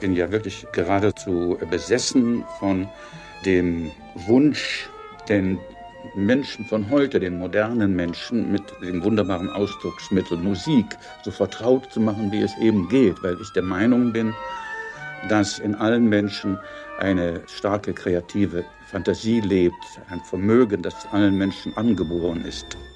bin ja wirklich geradezu besessen von dem Wunsch, den Menschen von heute, den modernen Menschen, mit dem wunderbaren Ausdrucksmittel Musik so vertraut zu machen, wie es eben geht, weil ich der Meinung bin, dass in allen Menschen eine starke kreative Fantasie lebt, ein Vermögen, das allen Menschen angeboren ist.